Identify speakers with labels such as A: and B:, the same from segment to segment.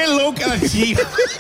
A: melão que ela tinha.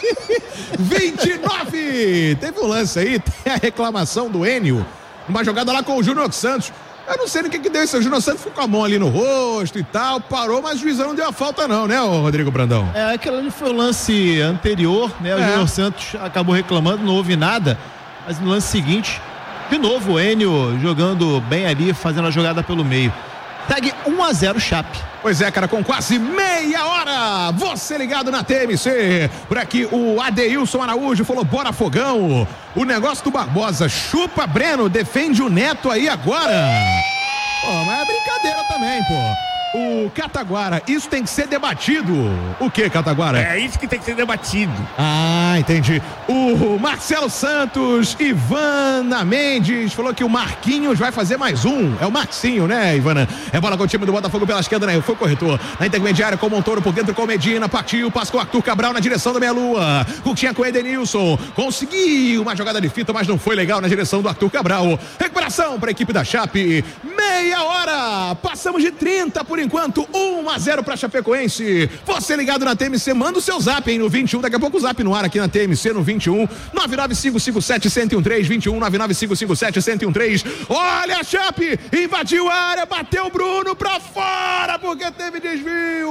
B: 29! Teve um lance aí, tem a reclamação do Enio, uma jogada lá com o Júnior Santos. Eu não sei no que deu isso. O Júnior Santos ficou com a mão ali no rosto e tal, parou, mas o juizão não deu a falta não, né, ô Rodrigo Brandão?
C: Aquele ali foi o lance anterior, né? O Júnior Santos acabou reclamando, não houve nada, mas no lance seguinte, de novo o Enio jogando bem ali, fazendo a jogada pelo meio. Tag 1-0 Chape.
B: Pois é, cara, com quase meia hora, você ligado na TMC. Por aqui o Adeilson Araújo falou, bora Fogão. O negócio do Barbosa, chupa Breno, defende o Neto aí agora. Pô, mas é brincadeira também, pô. O Cataguara, isso tem que ser debatido. O que, Cataguara?
A: É isso que tem que ser debatido.
B: Ah, entendi. O Marcelo Santos, Ivana Mendes, falou que o Marquinhos vai fazer mais um. É o Marcinho, né, Ivana? É bola com o time do Botafogo pela esquerda, né? Foi o corretor. Na intermediária com o Montoro por dentro com o Medina. Partiu, passa com o Arthur Cabral na direção da meia-lua. Tinha com o Edenilson. Conseguiu uma jogada de fita, mas não foi legal na direção do Arthur Cabral. Recuperação para a equipe da Chape. Meia hora. Passamos de 30 por enquanto, 1-0 para Chapecoense. Você ligado na TMC, manda o seu zap, hein, no 21, daqui a pouco o zap no ar aqui na TMC, no 21, 99557-1013, 21, 99557-1013. Olha a Chape, invadiu a área, bateu o Bruno pra fora, porque teve desvio.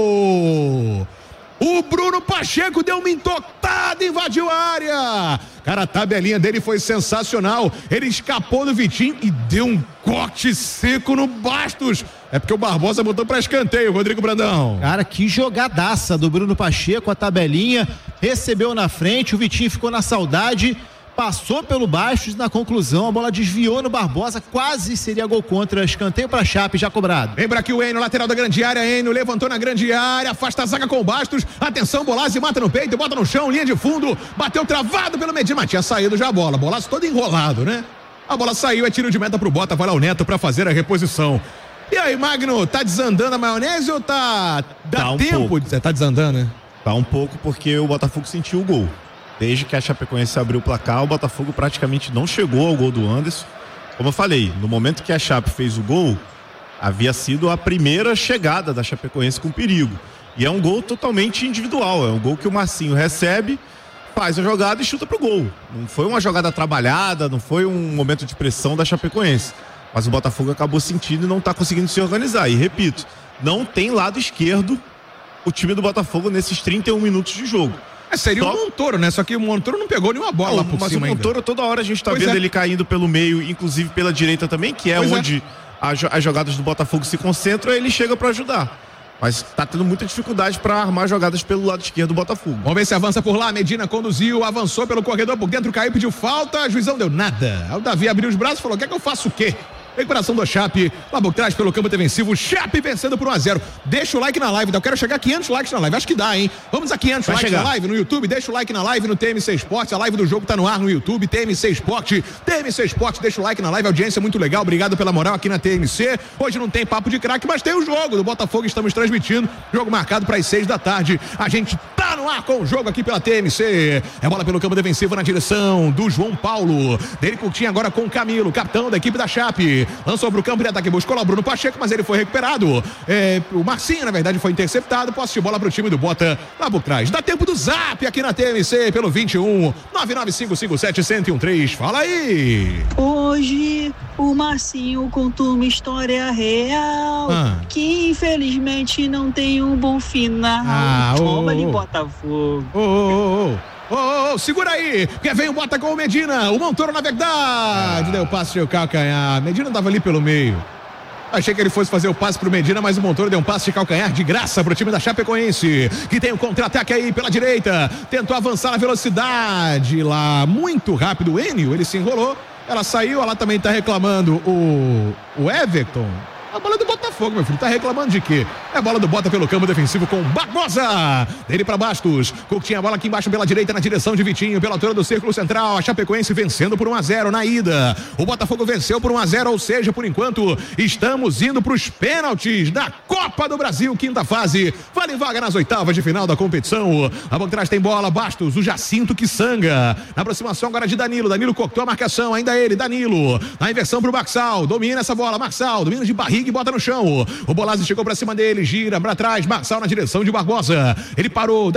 B: O Bruno Pacheco deu uma entotada, invadiu a área. Cara, a tabelinha dele foi sensacional. Ele escapou do Vitinho e deu um corte seco no Bastos. É porque o Barbosa botou pra escanteio, Rodrigo Brandão.
C: Cara, que jogadaça do Bruno Pacheco, a tabelinha, recebeu na frente, o Vitinho ficou na saudade, passou pelo Bastos, na conclusão a bola desviou no Barbosa, quase seria gol contra, escanteio pra Chape, já cobrado.
B: Lembra que o Enio, lateral da grande área, Enio levantou na grande área, afasta a zaga com o Bastos, atenção, Bolazzi mata no peito, bota no chão, linha de fundo, bateu travado pelo Medina, mas tinha saído já a bola, Bolazzi todo enrolado, né? A bola saiu, é tiro de meta pro Bota, vai lá o Neto pra fazer a reposição. E aí, Magno, tá desandando a maionese ou tá... Dá um tempo?
D: Pouco.
B: Tá desandando, né?
D: Tá um pouco porque o Botafogo sentiu o gol. Desde que a Chapecoense abriu o placar, o Botafogo praticamente não chegou ao gol do Anderson. Como eu falei, no momento que a Chape fez o gol, havia sido a primeira chegada da Chapecoense com perigo. E é um gol totalmente individual, é um gol que o Marcinho recebe, faz a jogada e chuta pro gol. Não foi uma jogada trabalhada, não foi um momento de pressão da Chapecoense. Mas o Botafogo acabou sentindo e não está conseguindo se organizar. E repito, não tem lado esquerdo o time do Botafogo nesses 31 minutos de jogo.
B: Seria o Montoro, né? Só que o Montoro não pegou nenhuma bola lá por
D: mas
B: cima.
D: Mas o Montoro, toda hora a gente tá vendo ele caindo pelo meio, inclusive pela direita também, que é onde as jogadas do Botafogo se concentram, e ele chega para ajudar. Mas tá tendo muita dificuldade para armar jogadas pelo lado esquerdo do Botafogo.
B: Vamos ver se avança por lá. Medina conduziu, avançou pelo corredor por dentro, caiu, pediu falta, juizão deu nada. Aí o Davi abriu os braços e falou: quer que eu faça o quê? Recuperação do Chape, lá por trás pelo campo defensivo, Chape vencendo por 1-0. Deixa o like na live, eu quero chegar a 500 likes na live, acho que dá, hein? Vamos a 500 likes na live no YouTube, deixa o like na live no TMC Esporte, a live do jogo tá no ar no YouTube, TMC Esporte, deixa o like na live, audiência muito legal, obrigado pela moral aqui na TMC. Hoje não tem papo de craque, mas tem o jogo do Botafogo, estamos transmitindo, jogo marcado para as 6 da tarde, a gente tá no ar com o jogo aqui pela TMC, é bola pelo campo defensivo na direção do João Paulo, dele curtinho agora com o Camilo, capitão da equipe da Chape, lançou pro campo de ataque, buscou lá o Bruno Pacheco, mas ele foi recuperado. O Marcinho, na verdade, foi interceptado. Posse de bola pro time do Bota lá por trás. Dá tempo do zap aqui na TMC pelo 21 99557-1013. Fala aí!
E: Hoje o Marcinho contou uma história real que infelizmente não tem um bom final. Toma ali, Botafogo.
B: Segura aí, porque vem o Bota com o Medina, o Montoro na verdade, deu passe de calcanhar, Medina tava ali pelo meio, achei que ele fosse fazer o passe pro Medina, mas o Montoro deu um passe de calcanhar de graça pro time da Chapecoense, que tem um contra-ataque aí pela direita, tentou avançar na velocidade lá, muito rápido, o Enio, ele se enrolou, ela saiu, ela também tá reclamando o Everton. A bola do Botafogo, meu filho, tá reclamando de quê? É a bola do Bota pelo campo defensivo com Barbosa. Dele pra Bastos. Coutinho, a bola aqui embaixo pela direita na direção de Vitinho, pela altura do círculo central. A Chapecoense vencendo por 1-0 na ida. O Botafogo venceu por 1-0, ou seja, por enquanto, estamos indo pros pênaltis da Copa do Brasil, quinta fase. Vale vaga nas oitavas de final da competição. A bola atrás tem bola, Bastos, o Jacinto que sanga. Na aproximação agora de Danilo. Danilo cortou a marcação, ainda ele, Danilo. Na inversão pro Marçal. Domina essa bola, Marçal. Domina de barriga e bota no chão. O Bolazzi chegou pra cima dele, gira pra trás, Marçal na direção de Barbosa. Ele parou.